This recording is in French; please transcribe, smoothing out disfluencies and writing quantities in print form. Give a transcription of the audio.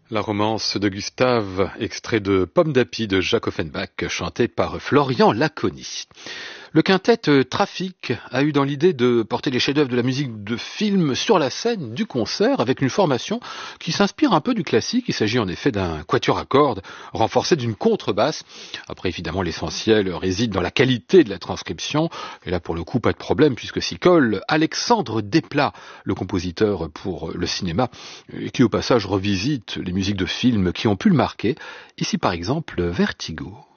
La romance de Gustave, extrait de Pomme d'Api de Jacques Offenbach, chanté par Florian Laconi. Le quintet Trafic a eu dans l'idée de porter les chefs-d'œuvre de la musique de film sur la scène du concert avec une formation qui s'inspire un peu du classique. Il s'agit en effet d'un quatuor à cordes renforcé d'une contrebasse. Après, évidemment, l'essentiel réside dans la qualité de la transcription. Et là, pour le coup, pas de problème puisque s'y colle Alexandre Desplat, le compositeur pour le cinéma, qui au passage revisite les musiques de films qui ont pu le marquer. Ici, par exemple, Vertigo.